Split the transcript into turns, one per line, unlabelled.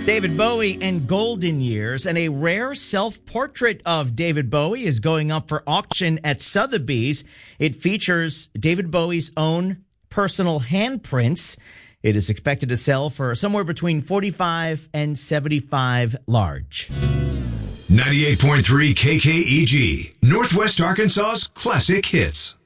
David Bowie and Golden Years, and a rare self-portrait of David Bowie is going up for auction at Sotheby's. It features David Bowie's own personal handprints. It is expected to sell for somewhere between $45 and $75 large.
98.3 KKEG, Northwest Arkansas's classic hits.